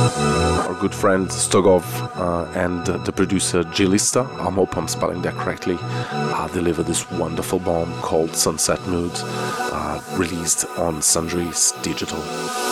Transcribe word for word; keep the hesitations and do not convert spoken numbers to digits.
our good friend Stogov uh, and the producer Gilista, I hope I'm spelling that correctly, uh, delivered this wonderful bomb called Sunset Mood, uh, released on Sundries Digital.